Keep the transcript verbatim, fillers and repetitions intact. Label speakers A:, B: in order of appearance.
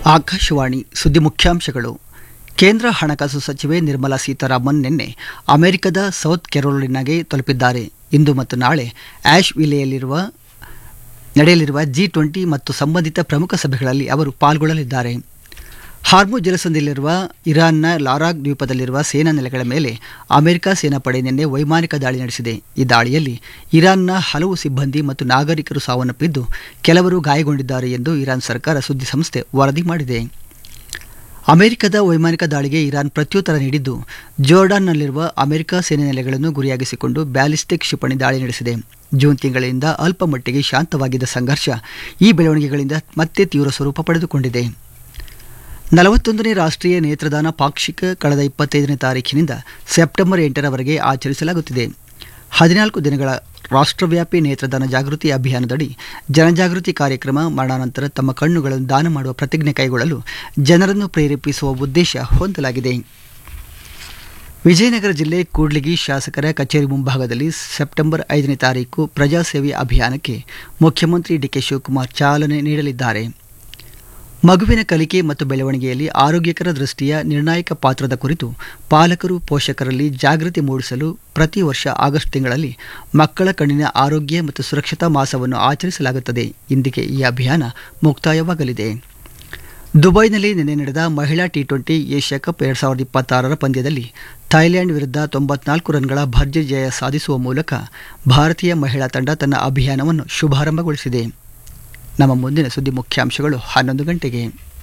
A: ಆಕಾಶವಾಣಿ ಸುದ್ದಿ ಮುಖ್ಯಾಂಶಗಳು. ಕೇಂದ್ರ ಹಣಕಾಸು ಸಚಿವೆ ನಿರ್ಮಲಾ ಸೀತಾರಾಮನ್ ನಿನ್ನೆ ಅಮೆರಿಕದ ಸೌತ್ ಕೆರೋಲಿನಾಗೆ ತಲುಪಿದ್ದಾರೆ. ಇಂದು ಮತ್ತು ನಾಳೆ ಆಶ್ ವಿಲೆಯಲ್ಲಿರುವ ನಡೆಯಲಿರುವ ಜಿ ಟ್ವೆಂಟಿ ಮತ್ತು ಸಂಬಂಧಿತ ಪ್ರಮುಖ ಸಭೆಗಳಲ್ಲಿ ಅವರು ಪಾಲ್ಗೊಳ್ಳಲಿದ್ದಾರೆ. ಹಾರ್ಮುಜ್ ಜಲಸಂಧಿಯಲ್ಲಿರುವ ಇರಾನ್ನ ಲಾರಾಗ್ ದ್ವೀಪದಲ್ಲಿರುವ ಸೇನಾ ನೆಲೆಗಳ ಮೇಲೆ ಅಮೆರಿಕ ಸೇನಾಪಡೆ ನಿನ್ನೆ ವೈಮಾನಿಕ ದಾಳಿ ನಡೆಸಿದೆ. ಈ ದಾಳಿಯಲ್ಲಿ ಇರಾನ್ನ ಹಲವು ಸಿಬ್ಬಂದಿ ಮತ್ತು ನಾಗರಿಕರು ಸಾವನ್ನಪ್ಪಿದ್ದು, ಕೆಲವರು ಗಾಯಗೊಂಡಿದ್ದಾರೆ ಎಂದು ಇರಾನ್ ಸರ್ಕಾರ ಸುದ್ದಿಸಂಸ್ಥೆ ವರದಿ ಮಾಡಿದೆ. ಅಮೆರಿಕದ ವೈಮಾನಿಕ ದಾಳಿಗೆ ಇರಾನ್ ಪ್ರತ್ಯುತ್ತರ ನೀಡಿದ್ದು, ಜೋರ್ಡಾನ್ನಲ್ಲಿರುವ ಅಮೆರಿಕ ಸೇನೆ ನೆಲೆಗಳನ್ನು ಗುರಿಯಾಗಿಸಿಕೊಂಡು ಬ್ಯಾಲಿಸ್ಟಿಕ್ ಕ್ಷಿಪಣಿ ದಾಳಿ ನಡೆಸಿದೆ. ಜೂನ್ ತಿಂಗಳಿಂದ ಅಲ್ಪ ಮಟ್ಟಿಗೆ ಶಾಂತವಾಗಿದ್ದ ಸಂಘರ್ಷ ಈ ಬೆಳವಣಿಗೆಗಳಿಂದ ಮತ್ತೆ ತೀವ್ರ ಸ್ವರೂಪ ಪಡೆದುಕೊಂಡಿದೆ. ನಲವತ್ತೊಂದನೇ ರಾಷ್ಟ್ರೀಯ ನೇತ್ರದಾನ ಪಾಕ್ಷಿಕ ಕಳೆದ ಇಪ್ಪತ್ತೈದನೇ ತಾರೀಖಿನಿಂದ ಸೆಪ್ಟೆಂಬರ್ ಎಂಟರವರೆಗೆ ಆಚರಿಸಲಾಗುತ್ತಿದೆ. ಹದಿನಾಲ್ಕು ದಿನಗಳ ರಾಷ್ಟ್ರವ್ಯಾಪಿ ನೇತ್ರದಾನ ಜಾಗೃತಿ ಅಭಿಯಾನದಡಿ ಜನಜಾಗೃತಿ ಕಾರ್ಯಕ್ರಮ, ಮರಣಾನಂತರ ತಮ್ಮ ಕಣ್ಣುಗಳನ್ನು ದಾನ ಮಾಡುವ ಪ್ರತಿಜ್ಞೆ ಕೈಗೊಳ್ಳಲು ಜನರನ್ನು ಪ್ರೇರೇಪಿಸುವ ಉದ್ದೇಶ ಹೊಂದಲಾಗಿದೆ. ವಿಜಯನಗರ ಜಿಲ್ಲೆ ಕೂಡ್ಲಿಗಿ ಶಾಸಕರ ಕಚೇರಿ ಮುಂಭಾಗದಲ್ಲಿ ಸೆಪ್ಟೆಂಬರ್ ಐದನೇ ತಾರೀಕು ಪ್ರಜಾಸೇವೆ ಅಭಿಯಾನಕ್ಕೆ ಮುಖ್ಯಮಂತ್ರಿ ಡಿಕೆ ಶಿವಕುಮಾರ್ ಚಾಲನೆ ನೀಡಲಿದ್ದಾರೆ. ಮಗುವಿನ ಕಲಿಕೆ ಮತ್ತು ಬೆಳವಣಿಗೆಯಲ್ಲಿ ಆರೋಗ್ಯಕರ ದೃಷ್ಟಿಯ ನಿರ್ಣಾಯಕ ಪಾತ್ರದ ಕುರಿತು ಪಾಲಕರು, ಪೋಷಕರಲ್ಲಿ ಜಾಗೃತಿ ಮೂಡಿಸಲು ಪ್ರತಿ ವರ್ಷ ಆಗಸ್ಟ್ ತಿಂಗಳಲ್ಲಿ ಮಕ್ಕಳ ಕಣ್ಣಿನ ಆರೋಗ್ಯ ಮತ್ತು ಸುರಕ್ಷತಾ ಮಾಸವನ್ನು ಆಚರಿಸಲಾಗುತ್ತದೆ. ಇಂದಿಗೆ ಈ ಅಭಿಯಾನ ಮುಕ್ತಾಯವಾಗಲಿದೆ. ದುಬೈನಲ್ಲಿ ನಿನ್ನೆ ನಡೆದ ಮಹಿಳಾ ಟಿ ಟ್ವೆಂಟಿ ಏಷ್ಯಾ ಕಪ್ ಎರಡು ಸಾವಿರದ ಇಪ್ಪತ್ತಾರರ ಪಂದ್ಯದಲ್ಲಿ ಥೈಲ್ಯಾಂಡ್ ವಿರುದ್ಧ ತೊಂಬತ್ನಾಲ್ಕು ರನ್ಗಳ ಭರ್ಜರಿ ಜಯ ಸಾಧಿಸುವ ಮೂಲಕ ಭಾರತೀಯ ಮಹಿಳಾ ತಂಡ ತನ್ನ ಅಭಿಯಾನವನ್ನು ಶುಭಾರಂಭಗೊಳಿಸಿದೆ. ನಮ್ಮ ಮುಂದಿನ ಸುದ್ದಿ ಮುಖ್ಯಾಂಶಗಳು ಹನ್ನೊಂದು ಗಂಟೆಗೆ.